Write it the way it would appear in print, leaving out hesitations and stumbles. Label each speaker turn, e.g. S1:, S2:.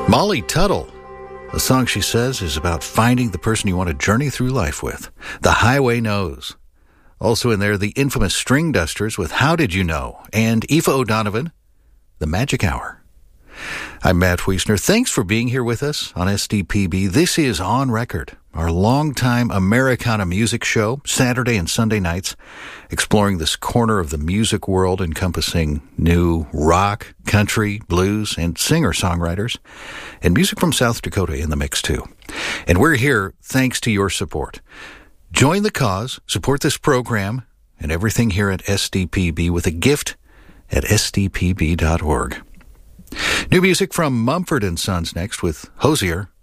S1: Molly Tuttle. The song, she says, is about finding the person you want to journey through life with. The Highway Knows. Also in there, the infamous String Dusters with How Did You Know? And Aoife O'Donovan, The Magic Hour. I'm Matt Wiesner. Thanks for being here with us on SDPB. This is On Record, our longtime Americana music show, Saturday and Sunday nights, exploring this corner of the music world encompassing new rock, country, blues, and singer-songwriters, and music from South Dakota in the mix, too. And we're here thanks to your support. Join the cause, support this program, and everything here at SDPB with a gift at sdpb.org. New music from Mumford & Sons next with Hosier